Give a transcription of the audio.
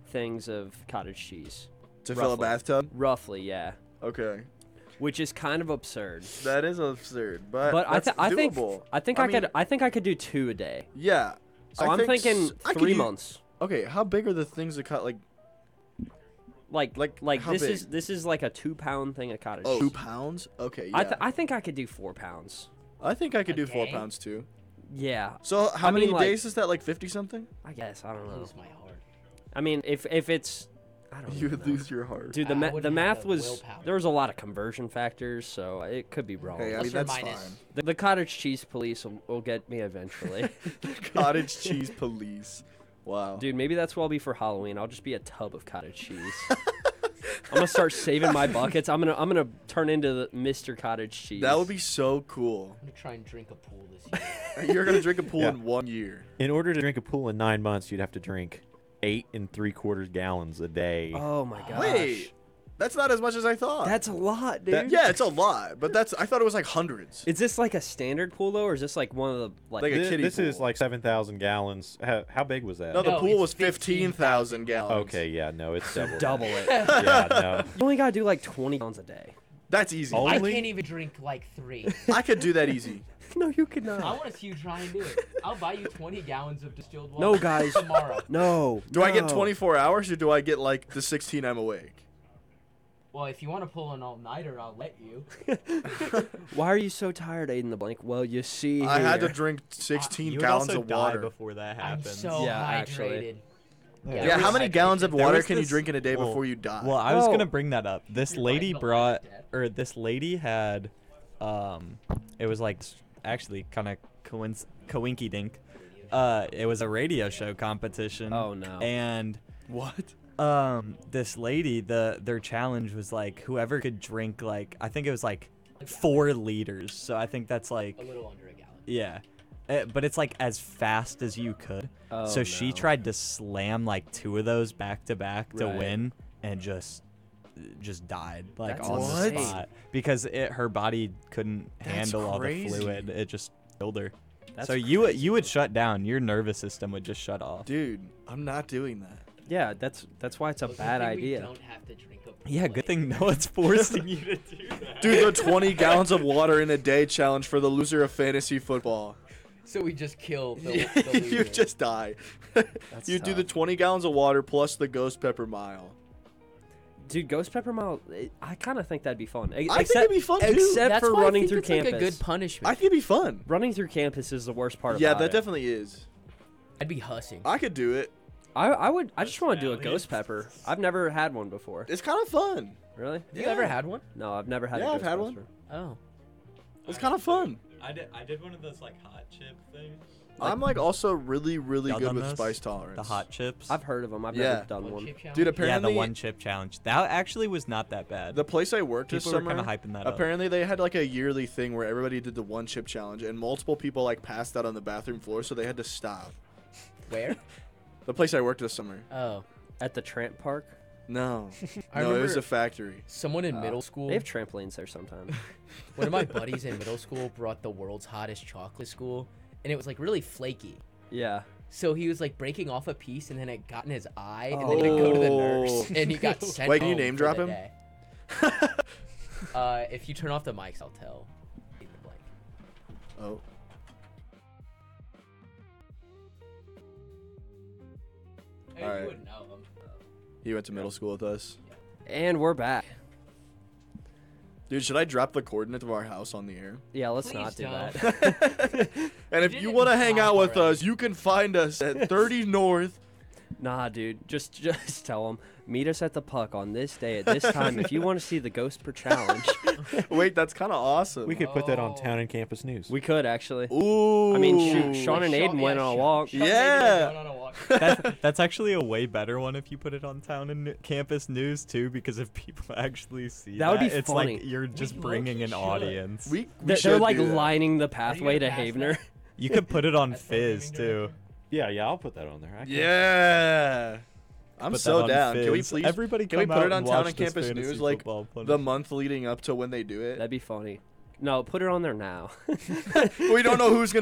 things of cottage cheese. To fill a bathtub? Roughly, yeah. Okay. Which is kind of absurd. That is absurd, but But that's doable. I think I could do 2 a day. Yeah. So I'm thinking 3 months. Okay, how big are the things that cut Like how this big? is like a 2-pound thing of cottage Oh, cheese. 2 pounds? Okay, yeah. I think I could do 4 pounds. I think I could do 4 day? pounds too. Yeah, So how I many mean, like- days is that? Like 50 something? I guess I don't know. Lose my heart. I mean, if it's I don't You know. would lose your heart. Dude, I the wouldn't have math the was willpower. there was a lot of conversion factors, so it could be wrong. Hey, I Plus mean or that's minus. fine. The cottage cheese police will get me eventually. Cottage cheese police. Wow. Dude, maybe that's what I'll be for Halloween. I'll just be a tub of cottage cheese. I'm gonna start saving my buckets. I'm gonna turn into the Mr. Cottage Cheese. That would be so cool. I'm gonna try and drink a pool this year. You're gonna drink a pool Yeah. in 1 year. In order to drink a pool in 9 months, you'd have to drink 8 3/4 gallons a day. Oh my gosh. Wait, that's not as much as I thought. That's a lot, dude. Yeah, it's a lot, but I thought it was like hundreds. Is this like a standard pool though, or is this like one of the like? Like a kiddie This is pool. like 7,000 gallons. How big was that? No, the No, pool it's was 15,000 15,000 gallons. Okay, yeah, no, it's double. double it. Yeah, no. You only gotta do like 20 gallons a day. That's easy. Oh. I Only- can't even drink like 3. I could do that easy. No, you could I not. want to see you try and do it. I'll buy you 20 gallons of distilled water. No, guys. Tomorrow. No. Do I get no. 24 hours or do I get like the 16 I'm awake? Well, if you want to pull an all-nighter, I'll let you. Why are you so tired, Aiden the Blank? Well, you see, I had to here. drink 16 You would gallons also of die water. before that I'm happens. so Yeah, hydrated. actually. Yeah, how many gallons of There water was can you this- drink in a day well- before you die? Well, I was Whoa. gonna bring that up. This You're lady right, brought, but like or this lady had, it was like actually kind of coinky dink. It was a radio show competition. Oh, no. And What? this lady, their challenge was like whoever could drink like I think it was like 4 liters. So I think that's like a little under a gallon. yeah. But it's like as fast as you could. Oh, So she no. tried to slam like 2 of those back to back to Right. win and just died like That's on insane. the spot because her body couldn't handle all the crazy. fluid. It just killed her. That's So you would shut down. Your nervous system would just shut off. Dude, I'm not doing that. Yeah, that's why it's a Well, good bad thing We idea. don't have to drink a Yeah, good thing no one's forcing you to do that. Dude, the 20 gallons of water in a day challenge for the loser of fantasy football. So we just kill the You loser. just die. You do the 20 gallons of water plus the ghost pepper mile. Dude, Ghost Pepper Mile, I kind of think that'd be fun. I think it'd be fun, too. Except That's for why running I think through it's campus. like a good punishment. I think it'd be fun. Running through campus is the worst part Yeah, about that it. definitely is. I'd be hussing. I could do it. I just want to do a Ghost Pepper. I've never had one before. It's kind of fun. Really? Have you ever Yeah. had one? No, I've never had Yeah, a I've Ghost had one. Pepper. Oh. It's kind of fun. I did one of those like hot chip things. I'm like also really, really Y'all good done with those? spice tolerance. The hot chips. I've heard of them. I've Yeah. never done one. chip challenge? Dude, yeah, apparently the 1 chip challenge. That actually was not that bad. the place I worked this People were summer, kind of hyping that up. apparently they had like a yearly thing where everybody did the 1 chip challenge, and multiple people like passed out on the bathroom floor, so they had to stop. Where? The place I worked this summer. Oh. At the Tramp Park? No, I no, it was remember a factory. someone in middle school. They have trampolines there sometimes. One of my buddies in middle school brought the world's hottest chocolate to school, and it was like really flaky. Yeah. So he was like breaking off a piece, and then it got in his eye, and then he had to go to the nurse, Oh. and he got sent. Wait, can you home name for drop the him? day. If you turn off the mics, I'll tell. Leave the blank. Oh. Hey, Alright. you would know him. He went to middle school with us. And we're back. Dude, should I drop the coordinates of our house on the air? Yeah, let's Please not do don't. that. And if did you it want to in hang class out with already. us, you can find us at 30 North. Nah, dude. Just tell them. Meet us at the Puck on this day at this time if you want to see the Ghost Per Challenge. Wait, that's kind of awesome. We could put that on Oh. Town and Campus News. We could, actually. Ooh. I mean, shoot, Sean and Aiden went on a walk. Sean and Aiden Yeah. went on a walk. That's actually a way better one if you put it on Town and Campus News too, because if people actually see That would be it's funny. like you're just We bringing an should. audience. We They're should like do that. lining the pathway to gonna pass Havener. You could put it on That's what Fizz we're giving too. Yeah, I'll put that on there. I can- Yeah. I'm Put that so on down. Can we Fizz. please? Everybody can we come put out it on and Town watch and this Campus fantasy News like football play. the month leading up to when they do it? That'd be funny. No, put it on there now. We don't know who's gonna